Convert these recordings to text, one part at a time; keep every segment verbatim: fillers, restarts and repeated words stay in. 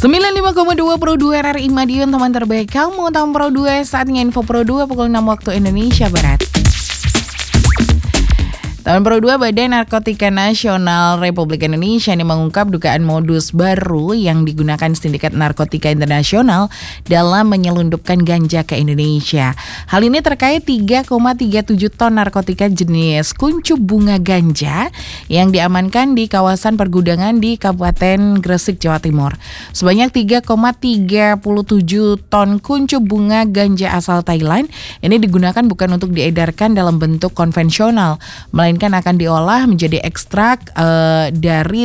sembilan puluh lima koma dua Pro dua R R I Madiun, teman terbaik kamu. Tahun Pro dua, saatnya info Pro dua pukul enam waktu Indonesia Barat. Tahun Pro dua, Badan Narkotika Nasional Republik Indonesia ini mengungkap dugaan modus baru yang digunakan sindikat narkotika internasional dalam menyelundupkan ganja ke Indonesia. Hal ini terkait tiga koma tiga tujuh ton narkotika jenis kuncup bunga ganja yang diamankan di kawasan pergudangan di Kabupaten Gresik, Jawa Timur. Sebanyak tiga koma tiga tujuh ton kuncup bunga ganja asal Thailand ini digunakan bukan untuk diedarkan dalam bentuk konvensional, melainkan akan diolah menjadi ekstrak uh, dari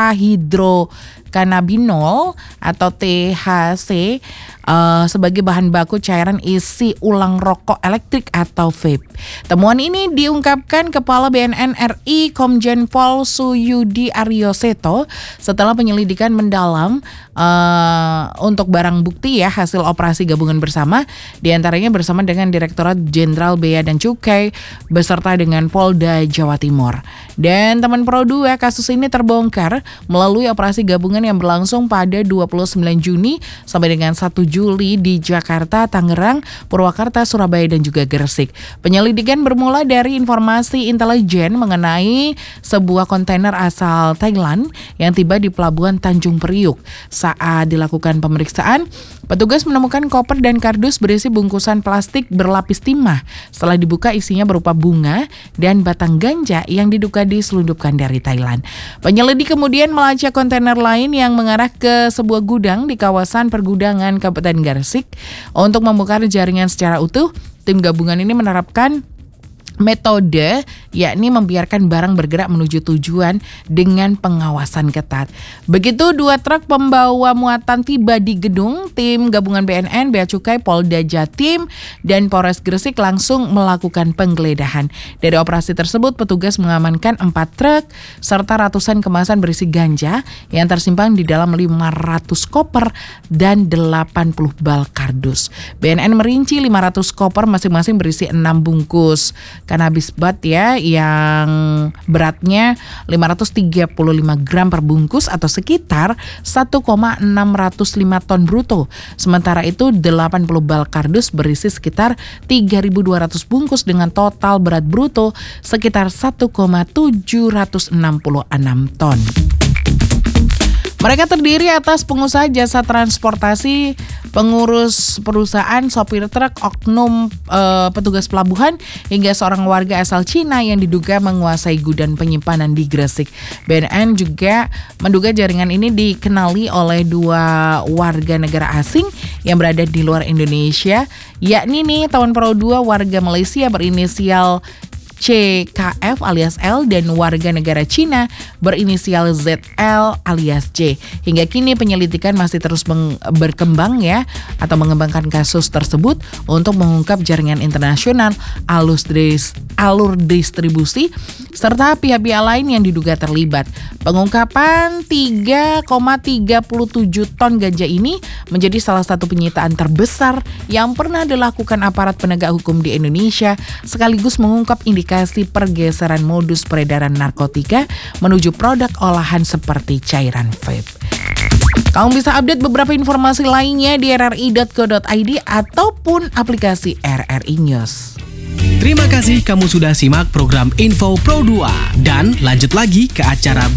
tetahidrokannabinol atau T H C uh, sebagai bahan baku cairan isi ulang rokok elektrik atau vape. Temuan ini diungkapkan Kepala B N N R I Komjen Pol Suyudi Aryoseto setelah penyelidikan mendalam uh, untuk barang bukti ya hasil operasi gabungan bersama, diantaranya bersama dengan Direktorat Jenderal Bea dan Cukai beserta dengan Polda Jawa Timur. Dan teman Pro dua, kasus ini terbongkar melalui operasi gabungan yang berlangsung pada dua puluh sembilan Juni sampai dengan satu Juli di Jakarta, Tangerang, Purwakarta, Surabaya dan juga Gresik. Penyelidikan bermula dari informasi intelijen mengenai sebuah kontainer asal Thailand yang tiba di Pelabuhan Tanjung Priuk. Saat dilakukan pemeriksaan, petugas menemukan koper dan kardus berisi bungkusan plastik berlapis timah. Setelah dibuka, isinya berupa bunga dan batang ganja yang diduga diselundupkan dari Thailand. Penyelidik kemudian melacak kontainer lain yang mengarah ke sebuah gudang di kawasan pergudangan Kabupaten Gresik. Untuk membongkar jaringan secara utuh, tim gabungan ini menerapkan metode yakni membiarkan barang bergerak menuju tujuan dengan pengawasan ketat. Begitu dua truk pembawa muatan tiba di gedung, tim gabungan B N N, Bea Cukai, Polda Jatim, dan Polres Gresik langsung melakukan penggeledahan. Dari operasi tersebut, petugas mengamankan empat truk serta ratusan kemasan berisi ganja yang tersimpan di dalam lima ratus koper dan delapan puluh bal kardus. B N N merinci lima ratus koper masing-masing berisi enam bungkus kanabis bat ya yang beratnya lima ratus tiga puluh lima gram per bungkus atau sekitar satu koma enam nol lima ton bruto. Sementara itu delapan puluh bal kardus berisi sekitar tiga ribu dua ratus bungkus dengan total berat bruto sekitar satu koma tujuh enam enam ton. Mereka terdiri atas pengusaha jasa transportasi, pengurus perusahaan, sopir truk, oknum e, petugas pelabuhan, hingga seorang warga asal Cina yang diduga menguasai gudang penyimpanan di Gresik. B N N juga menduga jaringan ini dikenali oleh dua warga negara asing yang berada di luar Indonesia, yakni nih tahun Pro dua warga Malaysia berinisial C K F alias L dan warga negara Cina berinisial Z L alias J. Hingga kini penyelidikan masih terus meng- berkembang ya atau mengembangkan kasus tersebut untuk mengungkap jaringan internasional, alus dis- alur distribusi serta pihak-pihak lain yang diduga terlibat. Pengungkapan tiga koma tiga tujuh ton ganja ini menjadi salah satu penyitaan terbesar yang pernah dilakukan aparat penegak hukum di Indonesia, sekaligus mengungkap indikasi pergeseran modus peredaran narkotika menuju produk olahan seperti cairan vape. Kamu bisa update beberapa informasi lainnya di r r i dot co dot i d ataupun aplikasi R R I News. Terima kasih kamu sudah simak program Info Pro dua dan lanjut lagi ke acara